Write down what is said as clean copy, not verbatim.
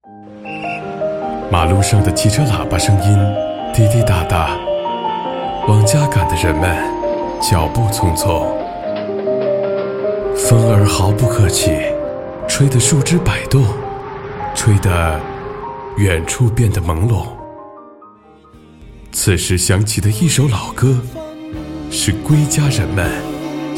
马路上的汽车喇叭声音滴滴答答，往家赶的人们脚步匆匆。风儿毫不客气，吹得树枝摆动，吹得远处变得朦胧。此时响起的一首老歌，是归家人们